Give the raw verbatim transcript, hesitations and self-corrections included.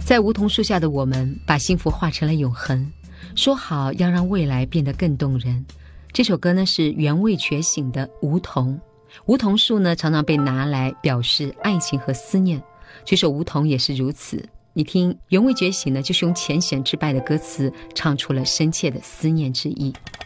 在梧桐树下的我们，把幸福画成了永恒，说好要让未来变得更动人。这首歌呢是原味觉醒的梧桐。梧桐树呢常常被拿来表示爱情和思念，这首梧桐也是如此。你听原味觉醒呢，就是用浅显直白的歌词唱出了深切的思念之意。